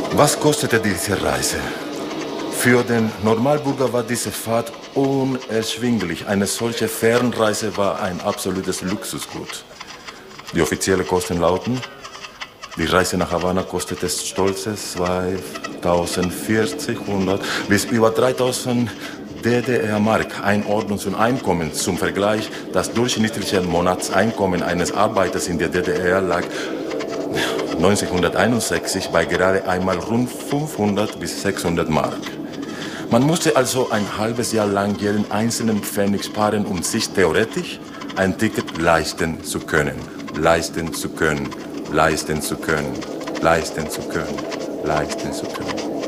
Was kostete diese Reise? Für den Normalbürger war diese Fahrt unerschwinglich. Eine solche Fernreise war ein absolutes Luxusgut. Die offiziellen Kosten lauten: Die Reise nach Havanna kostete stolze 2.400 bis über 3.000 DDR-Mark. Einordnungs- und Einkommen zum Vergleich: Das durchschnittliche Monatseinkommen eines Arbeiters in der DDR lag 1961 bei gerade einmal rund 500 bis 600 Mark. Man musste also ein halbes Jahr lang jeden einzelnen Pfennig sparen, um sich theoretisch ein Ticket leisten zu können. Leisten zu können, leisten zu können, leisten zu können, leisten zu können.